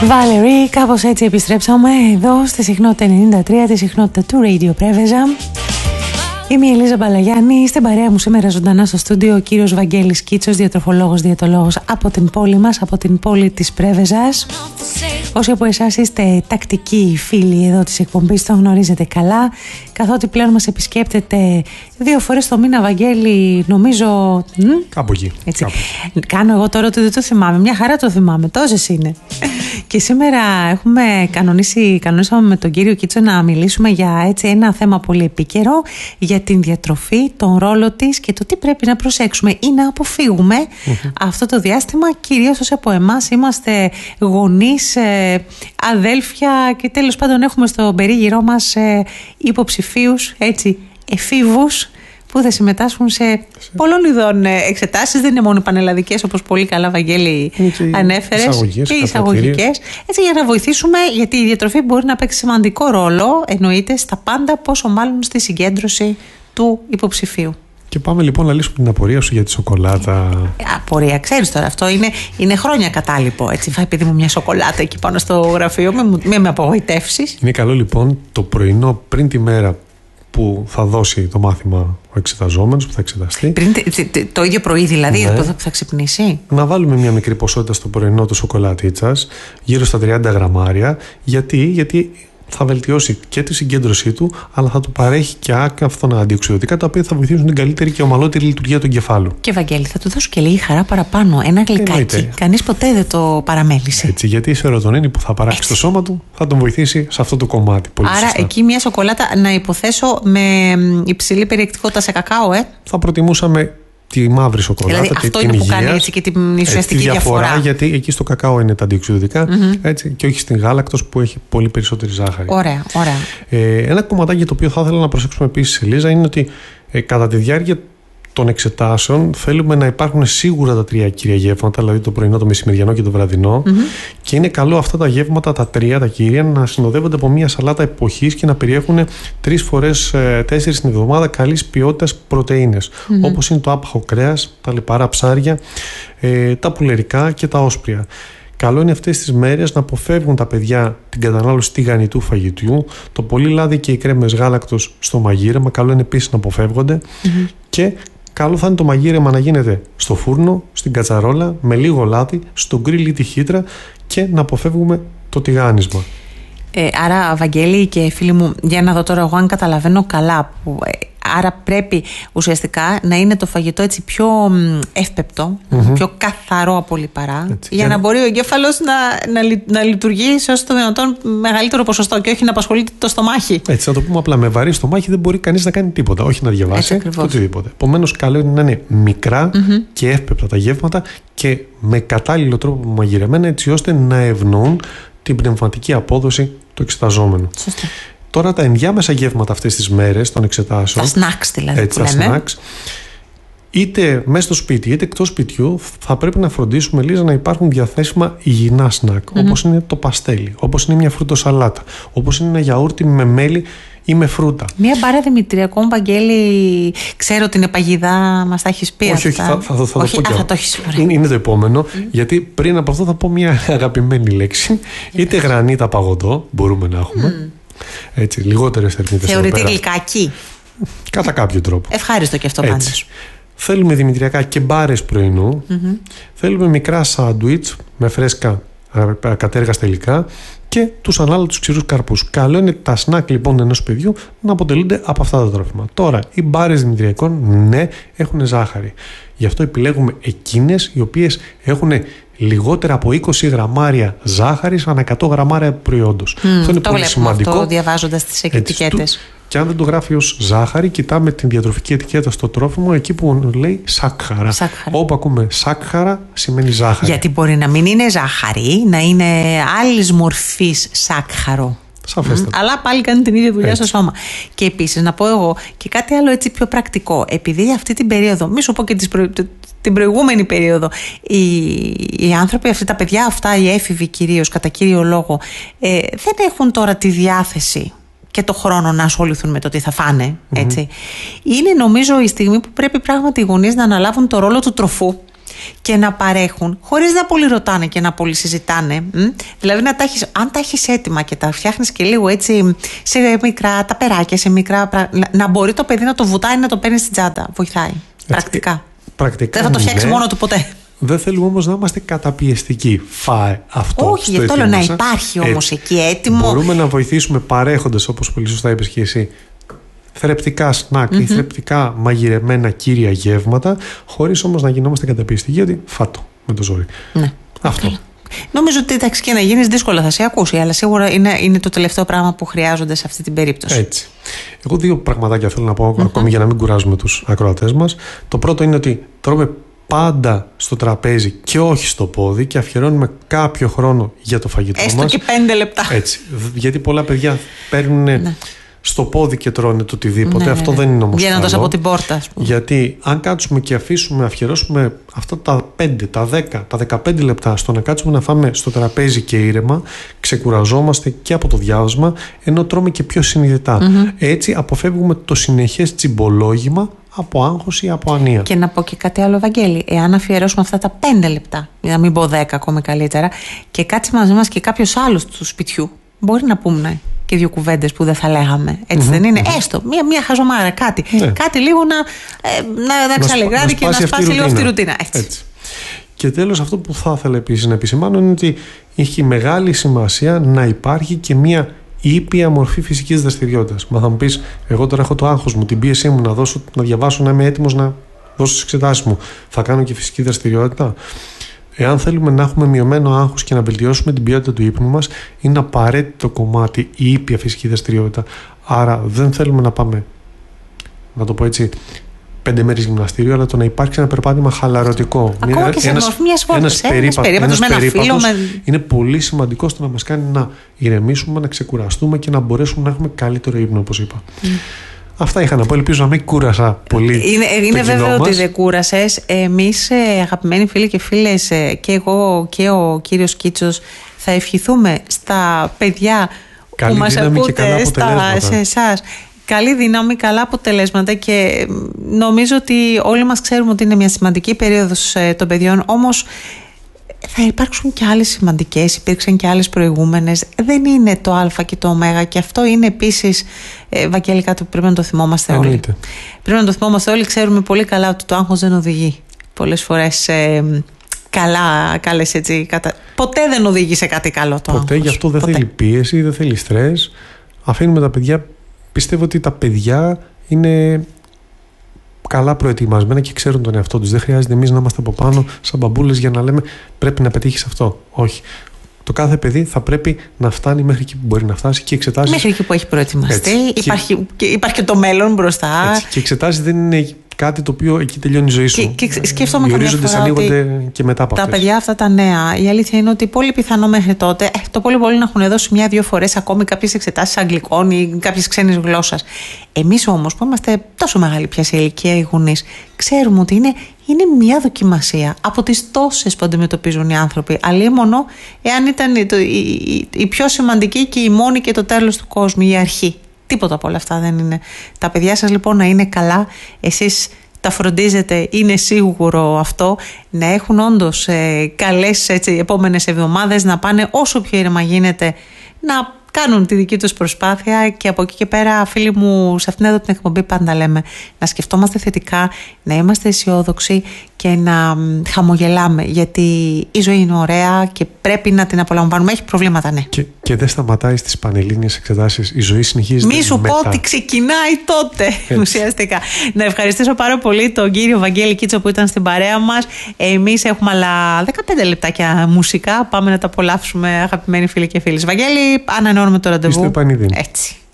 Valerie, κάπως έτσι επιστρέψαμε εδώ στη συχνότητα 93, τη συχνότητα του Radio Preveza. Είμαι η Ελίζα Μπαλαγιάννη, στην παρέα μου σήμερα ζωντανά στο στούντιο ο κύριος Βαγγέλης Κίτσος, διατροφολόγος, διαιτολόγος από την πόλη μας, από την πόλη της Πρέβεζας. Όσοι από εσάς είστε τακτικοί φίλοι εδώ της εκπομπής, τον γνωρίζετε καλά, καθότι πλέον μας επισκέπτεται 2 φορές το μήνα, Βαγγέλη, νομίζω. Κάπου εκεί. Έτσι. Κάπου. Κάνω εγώ τώρα ότι δεν το θυμάμαι. Μια χαρά το θυμάμαι. Τόσες είναι. Και σήμερα κανονίσαμε με τον κύριο Κίτσο να μιλήσουμε για έτσι ένα θέμα πολύ επίκαιρο, για την διατροφή, τον ρόλο της και το τι πρέπει να προσέξουμε ή να αποφύγουμε αυτό το διάστημα, κυρίως όσοι από εμάς είμαστε γονείς, αδέλφια και τέλος πάντων έχουμε στο περίγυρό μας υποψηφίους, έτσι, εφήβους που θα συμμετάσχουν σε πολλών ειδών εξετάσεις. Δεν είναι μόνο οι πανελλαδικές, όπως πολύ καλά, Βαγγέλη, ανέφερες, και οι εισαγωγικές. Έτσι, για να βοηθήσουμε, γιατί η διατροφή μπορεί να παίξει σημαντικό ρόλο, εννοείται, στα πάντα, πόσο μάλλον στη συγκέντρωση του υποψηφίου. Και πάμε λοιπόν να λύσουμε την απορία σου για τη σοκολάτα. Απορία, ξέρεις τώρα, αυτό είναι χρόνια κατάλοιπο. Έτσι, φάει παιδί μου μια σοκολάτα εκεί πάνω στο γραφείο, μην με απογοητεύσεις. Είναι καλό λοιπόν το πρωινό πριν τη μέρα που θα δώσει το μάθημα ο εξεταζόμενος, που θα εξεταστεί. Το ίδιο πρωί δηλαδή, ναι, που θα ξυπνήσει. Να βάλουμε μια μικρή ποσότητα στο πρωινό του σοκολατίτσας, γύρω στα 30 γραμμάρια. Γιατί θα βελτιώσει και τη συγκέντρωσή του, αλλά θα του παρέχει και άκαυθωνα αντιοξυδοτικά, τα οποία θα βοηθήσουν την καλύτερη και ομαλότερη λειτουργία του εγκεφάλου. Και Βαγγέλη, θα του δώσω και λίγη χαρά παραπάνω. Ένα γλυκάκι. Κανείς ποτέ δεν το παραμέλησε. Έτσι, γιατί η σερωτονίνη που θα παράξει στο σώμα του θα τον βοηθήσει σε αυτό το κομμάτι. Πολύ άρα, σωστά. Εκεί μια σοκολάτα, να υποθέσω, με υψηλή περιεκτικότητα σε κακάο, Θα προτιμούσαμε τη μαύρη σοκολάτα, δηλαδή, και αυτό την είναι υγείας, που κάνει έτσι και την ουσιαστική διαφορά. Γιατί εκεί στο κακάο είναι τα αντιοξυδοτικά, έτσι, και όχι στην γάλακτος που έχει πολύ περισσότερη ζάχαρη. Ωραία. Ένα κομματάκι το οποίο θα ήθελα να προσέξουμε επίσης, Ελίζα, είναι ότι κατά τη διάρκεια των εξετάσεων θέλουμε να υπάρχουν σίγουρα τα 3 κύρια γεύματα, δηλαδή το πρωινό, το μεσημεριανό και το βραδινό. Και είναι καλό αυτά τα γεύματα, τα 3, τα κύρια, να συνοδεύονται από μια σαλάτα εποχής και να περιέχουν 3 φορές 4 την εβδομάδα καλής ποιότητας πρωτεΐνες. Όπως είναι το άπαχο κρέας, τα λιπαρά ψάρια, τα πουλερικά και τα όσπρια. Καλό είναι αυτές τις μέρες να αποφεύγουν τα παιδιά την κατανάλωση τηγανιτού φαγητιού, το πολύ λάδι και οι κρέμες γάλακτος στο μαγείρεμα. Καλό είναι επίσης να αποφεύγονται. Και καλό θα είναι το μαγείρεμα να γίνεται στο φούρνο, στην κατσαρόλα, με λίγο λάδι, στο γκριλ ή τη χύτρα, και να αποφεύγουμε το τηγάνισμα. Άρα, Βαγγέλη και φίλοι μου, για να δω τώρα εγώ αν καταλαβαίνω καλά, άρα πρέπει ουσιαστικά να είναι το φαγητό έτσι πιο εύπεπτο, πιο καθαρό από λιπαρά, έτσι, για να μπορεί ο εγκέφαλος να λειτουργεί σε όσο το δυνατόν μεγαλύτερο ποσοστό και όχι να απασχολείται το στομάχι. Έτσι, να το πούμε απλά, με βαρύ στομάχι δεν μπορεί κανείς να κάνει τίποτα, όχι να διαβάσει, οτιδήποτε. Επομένως, καλό είναι να είναι μικρά και εύπεπτα τα γεύματα και με κατάλληλο τρόπο μαγειρεμένα, έτσι ώστε να ευνοούν την πνευματική απόδοση του εξεταζόμενου. Σωστά. Τώρα τα ενδιάμεσα γεύματα αυτές τις μέρες των εξετάσεων, τα snacks δηλαδή, έτσι, που λέμε, snacks, είτε μέσα στο σπίτι είτε εκτός σπιτιού, θα πρέπει να φροντίσουμε, Λίζα, να υπάρχουν διαθέσιμα υγιεινά snack, όπως είναι το παστέλι, όπως είναι μια φρουτοσαλάτα, όπως είναι ένα γιαούρτι με μέλι ή με φρούτα. Μια μπάρα δημητριακών, Βαγγέλη, ξέρω την επαγγιδά, μας τα έχεις πει. Όχι, θα το πω και θα το έχεις. Είναι το επόμενο, γιατί πριν από αυτό θα πω μια αγαπημένη λέξη. Είτε γρανίτα παγωτό, μπορούμε να έχουμε. Έτσι, λιγότερες θερμίδες. Θεωρείται γλυκάκι. Κατά κάποιο τρόπο. Ευχάριστο και αυτό πάντως. Θέλουμε δημητριακά και μπάρες πρωινού. Θέλουμε μικρά σάντουιτς με φρέσκα κατέργαστα υλικά και τους ανάλογους ξηρούς καρπούς. Καλό είναι τα σνακ λοιπόν ενός παιδιού να αποτελούνται από αυτά τα τρόφιμα. Τώρα, οι μπάρες δημητριακών, ναι, έχουν ζάχαρη. Γι' αυτό επιλέγουμε εκείνες οι οποίες έχουν λιγότερα από 20 γραμμάρια ζάχαρης ανά 100 γραμμάρια προϊόντος. Αυτό είναι πολύ σημαντικό. Αυτό διαβάζοντας τις ετικέτες. Και αν δεν το γράφει ως ζάχαρη, κοιτάμε την διατροφική ετικέτα στο τρόφιμο, εκεί που λέει σάκχαρα. Όπου ακούμε σάκχαρα, σημαίνει ζάχαρη. Γιατί μπορεί να μην είναι ζάχαρη, να είναι άλλης μορφής σάκχαρο. Σαφέστατα. Αλλά πάλι κάνει την ίδια δουλειά στο σώμα. Και επίσης να πω εγώ και κάτι άλλο έτσι πιο πρακτικό. Επειδή αυτή την περίοδο, μη σου πω και την προηγούμενη περίοδο, οι άνθρωποι αυτοί, τα παιδιά αυτά, οι έφηβοι κυρίως, κατά κύριο λόγο, δεν έχουν τώρα τη διάθεση και το χρόνο να ασχοληθούν με το τι θα φάνε. Έτσι. Είναι νομίζω η στιγμή που πρέπει πράγματι οι γονείς να αναλάβουν το ρόλο του τροφού και να παρέχουν χωρίς να πολύ ρωτάνε και να πολύ συζητάνε. Δηλαδή αν τα έχεις έτοιμα και τα φτιάχνεις και λίγο έτσι σε μικρά ταπεράκια, σε μικρά να μπορεί το παιδί να το βουτάει, να το παίρνει στην τσάντα. Βοηθάει. Πρακτικά. Πρακτικά. Δεν θα το φτιάξει μόνο του ποτέ. Δεν θέλουμε όμως να είμαστε καταπιεστικοί. Φάε αυτό. Όχι, γι' αυτό λέω να υπάρχει όμως εκεί έτοιμο. Μπορούμε να βοηθήσουμε παρέχοντας, όπως πολύ σωστά είπες και εσύ, θρεπτικά σνακ ή θρεπτικά μαγειρεμένα κύρια γεύματα, χωρίς όμως να γινόμαστε καταπιεστικοί ότι φάτο με το ζόρι. Ναι. Αυτό. Νομίζω ότι εντάξει, και να γίνεις δύσκολα θα σε ακούσει, αλλά σίγουρα είναι το τελευταίο πράγμα που χρειάζονται σε αυτή την περίπτωση. Έτσι. Εγώ 2 πραγματάκια θέλω να πω ακόμη για να μην κουράζουμε τους ακροατές μας. Το πρώτο είναι ότι τρώμε πάντα στο τραπέζι και όχι στο πόδι και αφιερώνουμε κάποιο χρόνο για το φαγητό μας. Έστω και 5 λεπτά. Έτσι. Γιατί πολλά παιδιά παίρνουν στο πόδι και τρώνε το οτιδήποτε. Αυτό δεν είναι όμως βγαίνοντας καλό. από την πόρτα, ας πούμε. Γιατί αν κάτσουμε και αφιερώσουμε αυτά τα 5, τα 10, τα 15 λεπτά στο να κάτσουμε να φάμε στο τραπέζι και ήρεμα, ξεκουραζόμαστε και από το διάβασμα, ενώ τρώμε και πιο συνειδητά. Έτσι αποφεύγουμε το συνεχές τσιμπολόγημα από άγχος ή από ανία. Και να πω και κάτι άλλο, Βαγγέλη. Εάν αφιερώσουμε αυτά τα 5 λεπτά, για να μην πω 10 ακόμη καλύτερα, και κάτσει μαζί μας και κάποιος άλλος του σπιτιού, μπορεί να πούμε και 2 κουβέντες που δεν θα λέγαμε. Έτσι δεν είναι? Έστω μια χαζομάρα, κάτι. Κάτι λίγο να ξαλεγράρει και να σπάσει λίγο αυτή τη ρουτίνα. Έτσι. Και τέλος, αυτό που θα ήθελα επίσης να επισημάνω είναι ότι έχει μεγάλη σημασία να υπάρχει και μια ήπια μορφή φυσικής δραστηριότητας. Μα θα μου πεις, εγώ τώρα έχω το άγχος μου, την πίεσή μου να διαβάσω, να είμαι έτοιμος να δώσω τις εξετάσεις μου. Θα κάνω και φυσική δραστηριότητα. Εάν θέλουμε να έχουμε μειωμένο άγχος και να βελτιώσουμε την ποιότητα του ύπνου μας, είναι απαραίτητο κομμάτι η ήπια φυσική δραστηριότητα. Άρα δεν θέλουμε να πάμε, να το πω έτσι, 5 μέρες γυμναστήριο, αλλά το να υπάρξει ένα περπάτημα χαλαρωτικό. Ακόμα και σε ένας περίπατος με ένα φίλο. Είναι πολύ σημαντικό στο να μας κάνει να ηρεμήσουμε, να ξεκουραστούμε και να μπορέσουμε να έχουμε καλύτερο ύπνο, όπως είπα. Αυτά είχα να πω. Ελπίζω να μην κούρασα πολύ. Είναι βέβαιο ότι δεν κούρασες. Εμείς, αγαπημένοι φίλοι και φίλες, και εγώ και ο κύριος Κίτσος, θα ευχηθούμε στα παιδιά καλή που μας ακούτε, σε εσάς. Καλή δύναμη, καλά αποτελέσματα, και νομίζω ότι όλοι μας ξέρουμε ότι είναι μια σημαντική περίοδος των παιδιών, όμως θα υπάρξουν και άλλες σημαντικές, υπήρξαν και άλλες προηγούμενες. Δεν είναι το α και το ω, και αυτό είναι επίσης, Βαγγέλη, κάτι που πρέπει να το θυμόμαστε όλοι. Πρέπει να το θυμόμαστε όλοι. Ξέρουμε πολύ καλά ότι το άγχος δεν οδηγεί πολλές φορές ποτέ δεν οδηγεί σε κάτι καλό το άγχος. Ποτέ, γι' αυτό δεν θέλει πίεση, δεν θέλει στρες. Αφήνουμε τα παιδιά. Πιστεύω ότι τα παιδιά είναι καλά προετοιμασμένα και ξέρουν τον εαυτό τους. Δεν χρειάζεται εμείς να είμαστε από πάνω σαν μπαμπούλες για να λέμε πρέπει να πετύχεις αυτό. Όχι. Το κάθε παιδί θα πρέπει να φτάνει μέχρι εκεί που μπορεί να φτάσει και εξετάσεις. Μέχρι εκεί που έχει προετοιμαστεί. Υπάρχει και το μέλλον μπροστά. Έτσι. Και εξετάσεις δεν είναι κάτι το οποίο εκεί τελειώνει η ζωή σου. Και σκέφτομαι καμιά φορά ανοίγονται και μετά από αυτές. Τα παιδιά αυτά τα νέα, η αλήθεια είναι ότι πολύ πιθανό μέχρι τότε το πολύ να έχουν δώσει 1-2 φορές ακόμη κάποιες εξετάσεις αγγλικών ή κάποιες ξένης γλώσσας. Εμείς όμως που είμαστε τόσο μεγάλη πια σε ηλικία οι γονείς, ξέρουμε ότι είναι μια δοκιμασία από τις τόσες που αντιμετωπίζουν οι άνθρωποι. Αλλήμωνο εάν ήταν η πιο σημαντική και η μόνη και το τέλος του κόσμου, η αρχή. Τίποτα από όλα αυτά δεν είναι. Τα παιδιά σας λοιπόν να είναι καλά, εσείς τα φροντίζετε, είναι σίγουρο αυτό, να έχουν όντως καλές επόμενες εβδομάδες, να πάνε όσο πιο ήρεμα γίνεται, να κάνουν τη δική τους προσπάθεια, και από εκεί και πέρα, φίλοι μου, σε αυτήν εδώ την εκπομπή πάντα λέμε να σκεφτόμαστε θετικά, να είμαστε αισιόδοξοι και να χαμογελάμε, γιατί η ζωή είναι ωραία και πρέπει να την απολαμβάνουμε. Έχει προβλήματα, ναι. Και δεν σταματάει στις πανελλήνιες εξετάσεις. Η ζωή συνεχίζεται. Μη σου πω ότι ξεκινάει τότε, ουσιαστικά. Να ευχαριστήσω πάρα πολύ τον κύριο Βαγγέλη Κίτσο που ήταν στην παρέα μας. Εμείς έχουμε άλλα 15 λεπτάκια μουσικά. Πάμε να τα απολαύσουμε, αγαπημένοι φίλοι και φίλες. Βαγγέλη, ανανεώνουμε το ραντεβού. Είστε επανειδήν. Έτσι.